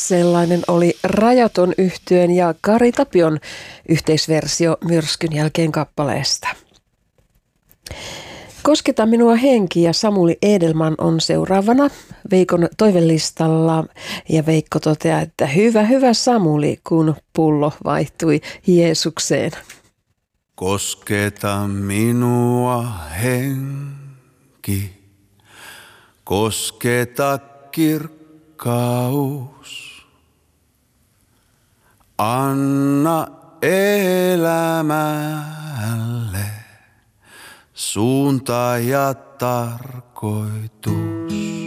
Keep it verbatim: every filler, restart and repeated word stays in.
Sellainen oli Rajaton yhtyeen ja Kari Tapion yhteisversio Myrskyn jälkeen kappaleesta. Kosketa minua henki ja Samuli Edelman on seuraavana Veikon toivelistalla. Ja Veikko toteaa, että hyvä, hyvä Samuli, kun pullo vaihtui Jeesukseen. Kosketa minua henki, kosketa kirkkaus. Anna elämälle suunta ja tarkoitus.